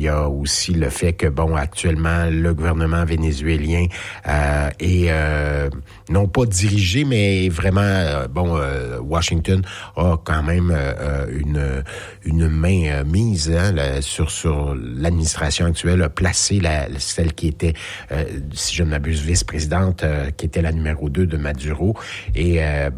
y a aussi le fait que, actuellement, le gouvernement vénézuélien est non pas dirigé, mais vraiment, Washington a quand même une main mise sur l'administration actuelle, a placé celle qui était, si je ne m'abuse, vice-présidente, qui était la numéro 2 de Maduro, et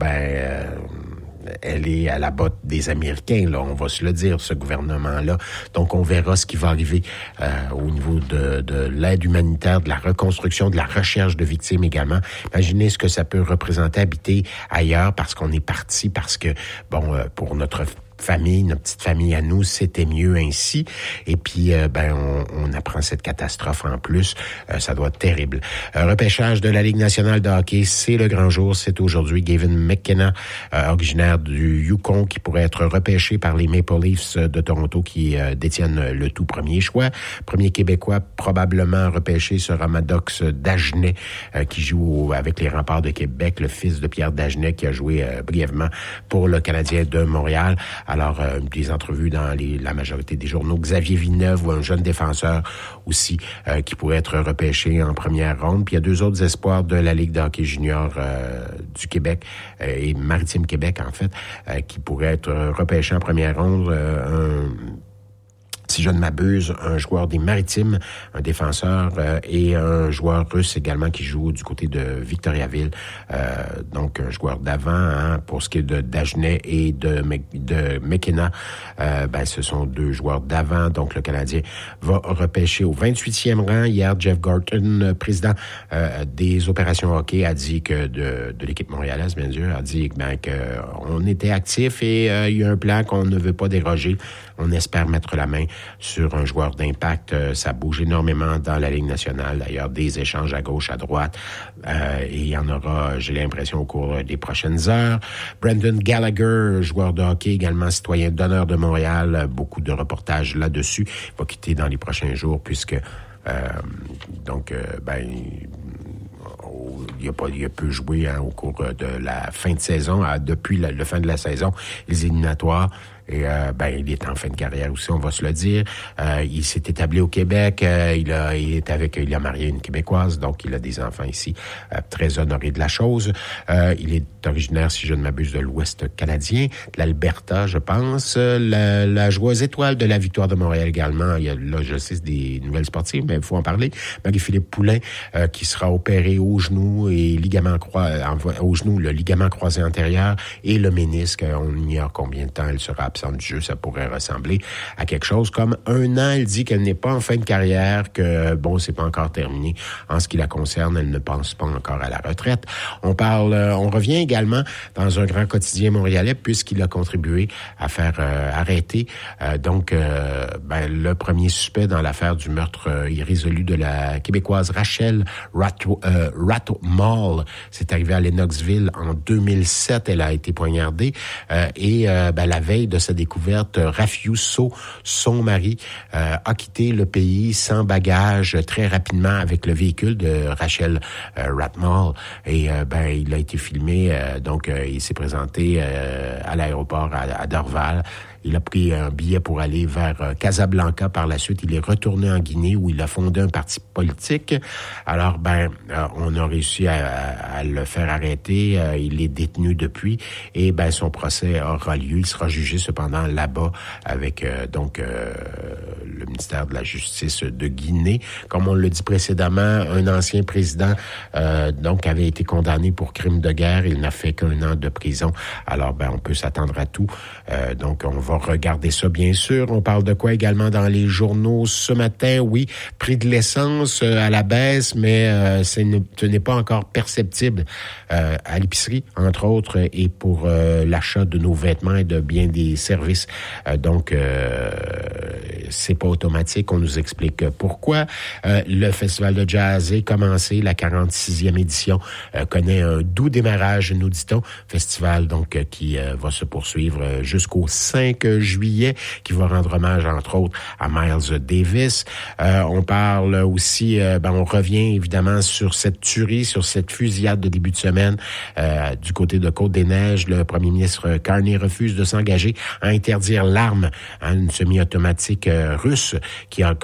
elle est à la botte des Américains, là, on va se le dire, ce gouvernement-là. Donc, on verra ce qui va arriver au niveau de l'aide humanitaire, de la reconstruction, de la recherche de victimes également. Imaginez ce que ça peut représenter habiter ailleurs parce qu'on est parti, parce que, pour notre petite famille à nous, c'était mieux ainsi. Et puis, on apprend cette catastrophe en plus. Ça doit être terrible. Repêchage de la Ligue nationale de hockey, c'est le grand jour. C'est aujourd'hui Gavin McKenna, originaire du Yukon, qui pourrait être repêché par les Maple Leafs de Toronto qui détiennent le tout premier choix. Premier Québécois probablement repêché sera Maddox Dagenet, qui joue avec les Remparts de Québec, le fils de Pierre Dagenet, qui a joué brièvement pour le Canadien de Montréal. Alors, des entrevues dans la majorité des journaux. Xavier Villeneuve, ou un jeune défenseur aussi, qui pourrait être repêché en première ronde. Puis il y a 2 autres espoirs de la Ligue de hockey junior du Québec et Maritime Québec, en fait, qui pourraient être repêchés en première ronde. Si je ne m'abuse, un joueur des Maritimes, un défenseur et un joueur russe également qui joue du côté de Victoriaville. Donc, un joueur d'avant, pour ce qui est de Dagenet et de McKenna. Ce sont 2 joueurs d'avant. Donc, le Canadien va repêcher au 28e rang. Hier, Jeff Gorton, président des opérations hockey, a dit que de l'équipe montréalaise, bien sûr, a dit qu'on était actif et il y a un plan qu'on ne veut pas déroger. On espère mettre la main sur un joueur d'impact. Ça bouge énormément dans la Ligue nationale. D'ailleurs, des échanges à gauche, à droite. Et il y en aura, j'ai l'impression, au cours des prochaines heures. Brendan Gallagher, joueur de hockey, également citoyen d'honneur de Montréal. Beaucoup de reportages là-dessus. Il va quitter dans les prochains jours puisque... il a peu joué au cours de la fin de saison, depuis la fin de la saison, les éliminatoires. Et il est en fin de carrière aussi, on va se le dire. Il s'est établi au Québec. Il a marié une Québécoise, donc il a des enfants ici. Très honoré de la chose. Il est originaire, si je ne m'abuse, de l'Ouest canadien, de l'Alberta, je pense. La joueuse étoile de la Victoire de Montréal également. Il y a, là, je sais, c'est des nouvelles sportives, mais il faut en parler. Marie-Philippe Poulain, qui sera opérée au genou et au genou, le ligament croisé antérieur et le ménisque. On ignore combien de temps elle sera absente du jeu. Ça pourrait ressembler à quelque chose comme 1 an. Elle dit qu'elle n'est pas en fin de carrière, que c'est pas encore terminé. En ce qui la concerne, elle ne pense pas encore à la retraite. On revient également dans un grand quotidien montréalais puisqu'il a contribué à faire arrêter le premier suspect dans l'affaire du meurtre irrésolu de la Québécoise Rachel Ratmall. C'est arrivé à Lennoxville en 2007. Elle a été poignardée la veille de sa découverte, Rafiuso, son mari, a quitté le pays sans bagage très rapidement avec le véhicule de Rachel Ratmall. Et il a été filmé, il s'est présenté à l'aéroport à Dorval. Il a pris un billet pour aller vers Casablanca. Par la suite, il est retourné en Guinée où il a fondé un parti politique. Alors, on a réussi à le faire arrêter. Il est détenu depuis et son procès aura lieu. Il sera jugé cependant là-bas avec le ministère de la Justice de Guinée. Comme on l'a dit précédemment, un ancien président avait été condamné pour crime de guerre. Il n'a fait qu'1 an de prison. Alors, on peut s'attendre à tout. On va regarder ça, bien sûr. On parle de quoi également dans les journaux ce matin? Oui, prix de l'essence à la baisse, mais ce n'est pas encore perceptible à l'épicerie, entre autres, et pour l'achat de nos vêtements et de bien des services. C'est pas automatique. On nous explique pourquoi. Le Festival de jazz est commencé. La 46e édition connaît un doux démarrage, nous dit-on. Festival, qui va se poursuivre jusqu'au 5 juillet, qui va rendre hommage, entre autres, à Miles Davis. On parle aussi, on revient évidemment sur cette tuerie, sur cette fusillade de début de semaine du côté de Côte-des-Neiges. Le premier ministre Carney refuse de s'engager à interdire l'arme, une semi-automatique russe qui a